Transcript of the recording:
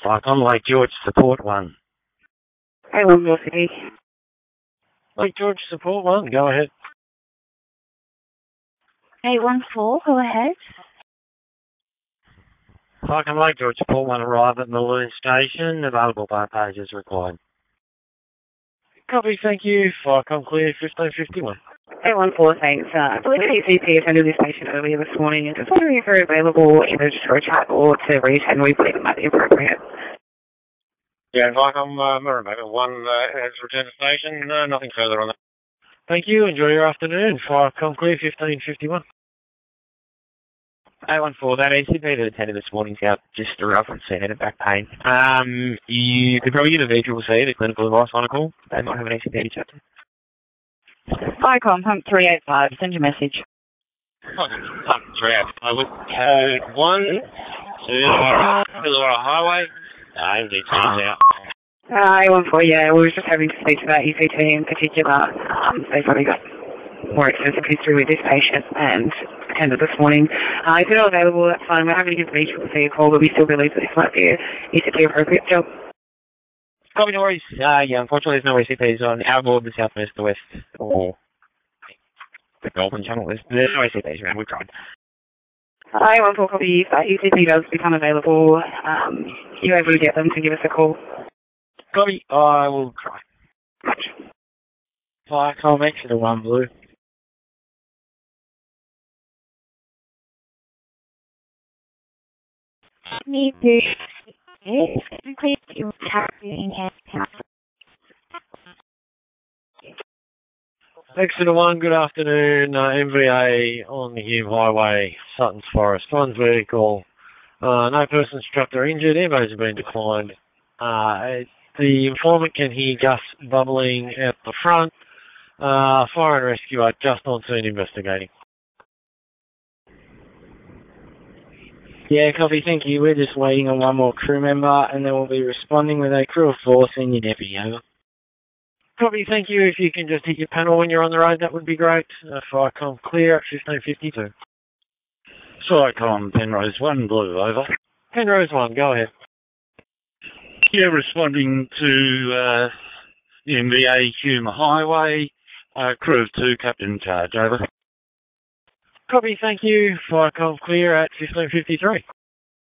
I'm Lake George, support 1. Hey, Longville City. Lake George, support 1, go ahead. 814, go ahead. I'm Lake George, support 1, arrive at Mulloon Station, available by pages required. Copy, thank you. Flycom clear, 1551. 814, thanks. I believe the ECP attended this patient earlier this morning and just wondering if they're available either just for a chat or to reattend. We believe it might be appropriate. Yeah, Flycom, Murrumbeak, 1 has returned to station. No, nothing further on that. Thank you, enjoy your afternoon. Flycom clear, 1551. 814, that ECP that attended this morning's out just a reference to head and back pain. You could probably get a VCCC, the clinical advice on a call. They might have an ECP to chat to. Icom, Hump 385, send your message. Hump 385 with code 1 to Illawarra Highway. MDT's out. 814, yeah, we were just having to speak to that ECT in particular. They've probably got more extensive history with this patient and attended this morning. If you're not available, that's fine. We're happy to give VCCC a call, but we still believe that this might be a ECP appropriate job. Copy, no worries. Yeah, unfortunately there's no ECPs on our board, the southwest, the west, or the Golden Channel. There's no ECPs around, we've tried. 814, copy. If that ECP does become available, you're able to get them to give us a call. Copy, I will try. Flycom, Exeter 1 Blue. Need to please you have to enhance Exeter 1, good afternoon. MVA on the Hume Highway, Sutton's Forest. One's vehicle. No person struck or injured. Evos have been declined. The informant can hear gas bubbling at the front. Fire and rescue are just on scene investigating. Yeah, copy, thank you. We're just waiting on one more crew member and then we'll be responding with a crew of 4 senior deputy, over. Copy, thank you. If you can just hit your panel when you're on the road, that would be great. Flycom clear at 1552. Flycom, Penrose 1 Blue, over. Penrose 1, go ahead. Yeah, responding to the MVA Hume Highway, crew of 2, captain in charge, over. Copy, thank you. Flycom clear at 1553.